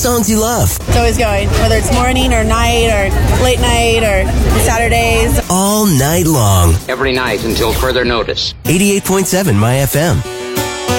songs you love. It's always going, whether it's morning or night or late night or Saturdays. All night long. Every night until further notice. 88.7 My FM.